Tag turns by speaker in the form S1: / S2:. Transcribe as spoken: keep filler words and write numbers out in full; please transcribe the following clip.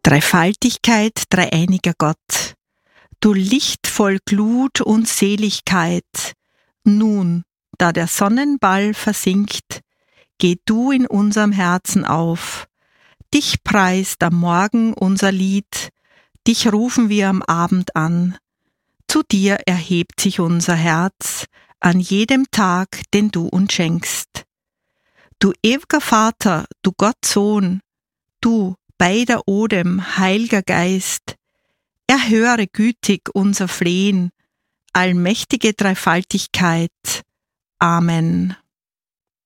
S1: Dreifaltigkeit, dreieiniger Gott, du Licht voll Glut und Seligkeit, nun, da der Sonnenball versinkt, geh du in unserem Herzen auf. Dich preist am Morgen unser Lied, dich rufen wir am Abend an. Zu dir erhebt sich unser Herz an jedem Tag, den du uns schenkst. Du ewiger Vater, du Gott Sohn, du beider Odem, heilger Geist, erhöre gütig unser Flehen, allmächtige Dreifaltigkeit. Amen.